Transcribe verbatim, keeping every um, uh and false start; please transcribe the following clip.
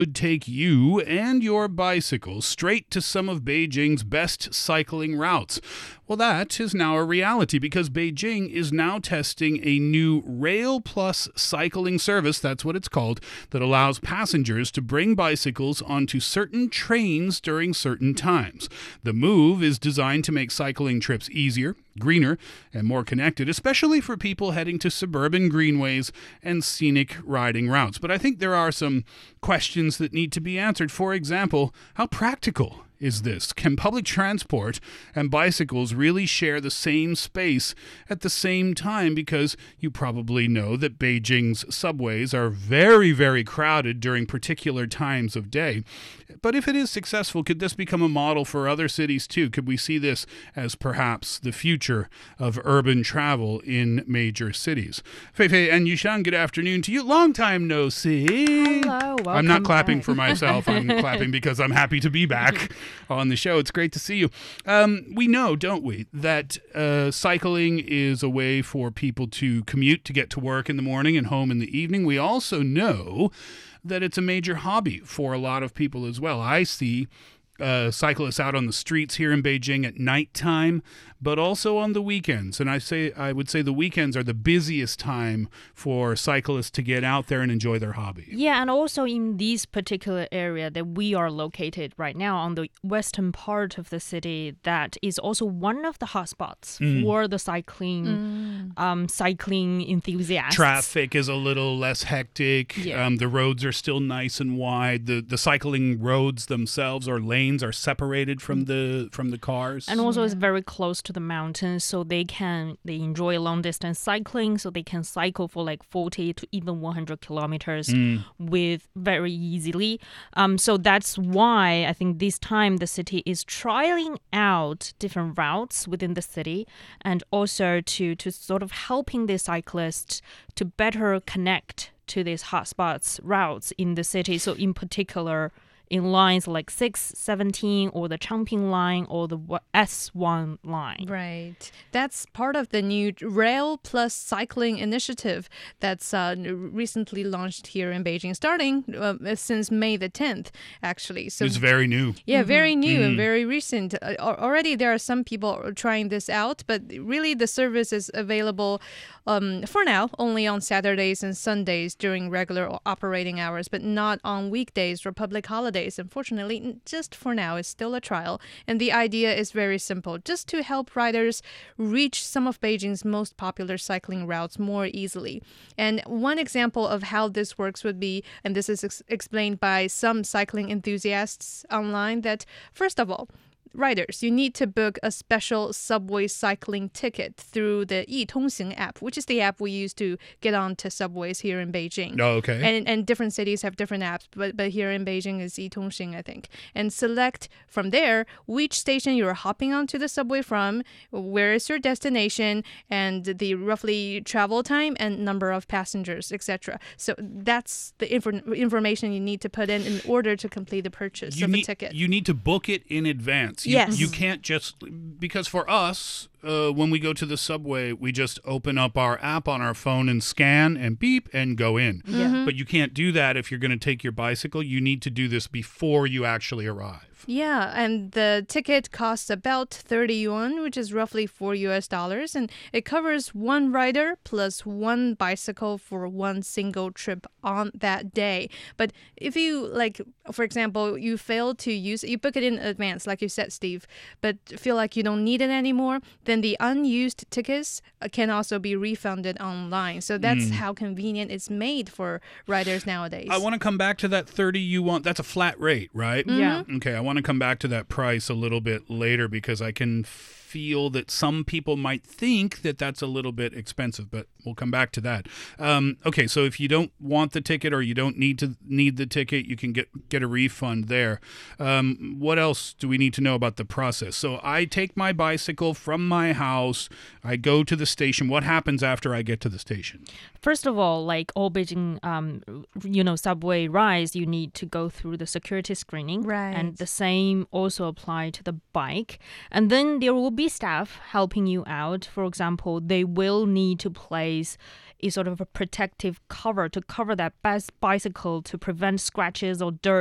would take you and your bicycle straight to some of Beijing's best cycling routes. Well, that is now a reality because Beijing is now testing a new Rail Plus cycling service, that's what it's called, that allows passengers to bring bicycles onto certain trains during certain times. The move is designed to make cycling trips easier, greener, and more connected, especially for people heading to suburban greenways and scenic riding routes. But I think there are some questions that need to be answered. For example, how practical is this? Can public transport and bicycles really share the same space at the same time? Because you probably know that Beijing's subways are very, very crowded during particular times of day. But if it is successful, could this become a model for other cities too? Could we see this as perhaps the future of urban travel in major cities? Fei Fei and Yushan, good afternoon to you. Long time no see. Hello, welcome I'm not clapping back. for myself. I'm clapping because I'm happy to be back on the show. It's great to see you. Um, we know, don't we, that uh, cycling is a way for people to commute to get to work in the morning and home in the evening. We also know that it's a major hobby for a lot of people as well. I see uh, cyclists out on the streets here in Beijing at nighttime, but also on the weekends. And I say I would say the weekends are the busiest time for cyclists to get out there and enjoy their hobby. Yeah, and also in this particular area that we are located right now on the western part of the city, that is also one of the hotspots mm. for the cycling mm. um, cycling enthusiasts. Traffic is a little less hectic. Yeah. Um, the roads are still nice and wide. The the cycling roads themselves or lanes are separated from the from the cars. And also it's very close to the mountains, so they can they enjoy long distance cycling, so they can cycle for like forty to even one hundred kilometers mm. with very easily. Um, so that's why I think this time the city is trialing out different routes within the city, and also to to sort of helping the cyclists to better connect to these hotspots routes in the city. So in particular, in lines like six, seventeen, or the Changping line, or the S one line. Right. That's part of the new Rail Plus Cycling Initiative that's uh, recently launched here in Beijing, starting uh, since May the tenth, actually. So it's very new. Yeah, mm-hmm. very new mm-hmm. and very recent. Uh, already there are some people trying this out, but really the service is available um, for now only on Saturdays and Sundays during regular operating hours, but not on weekdays or public holidays. Unfortunately, just for now, it's still a trial. And the idea is very simple, just to help riders reach some of Beijing's most popular cycling routes more easily. And one example of how this works would be, and this is ex- explained by some cycling enthusiasts online, that first of all, riders, you need to book a special subway cycling ticket through the Yitongxing app, which is the app we use to get onto subways here in Beijing. Oh, okay. And and different cities have different apps, but but here in Beijing is Yitongxing, I think. And select from there which station you're hopping onto the subway from, where is your destination, and the roughly travel time and number of passengers, et cetera. So that's the infor- information you need to put in in order to complete the purchase you of need, a ticket. You need to book it in advance. You, Yes. You can't just, because for us, uh, when we go to the subway, we just open up our app on our phone and scan and beep and go in. Yeah. Mm-hmm. But you can't do that if you're going to take your bicycle. You need to do this before you actually arrive. Yeah, and the ticket costs about thirty yuan, which is roughly four U S dollars, and it covers one rider plus one bicycle for one single trip on that day. But if you, like, for example, you fail to use it, you book it in advance, like you said, Steve, but feel like you don't need it anymore, then the unused tickets can also be refunded online. So that's mm. how convenient it's made for riders nowadays. I want to come back to that thirty yuan. That's a flat rate, right? Mm-hmm. Yeah. Okay, I want to come back to that price a little bit later because I can feel that some people might think that that's a little bit expensive, but we'll come back to that. Um, okay, so if you don't want the ticket or you don't need to need the ticket, you can get get a refund there. Um, what else do we need to know about the process? So I take my bicycle from my house, I go to the station. What happens after I get to the station? First of all, like all Beijing, um, you know, subway rides, you need to go through the security screening. Right. And the same also apply to the bike. And then there will be staff helping you out. For example, they will need to place a sort of a protective cover to cover that bicycle to prevent scratches or dirt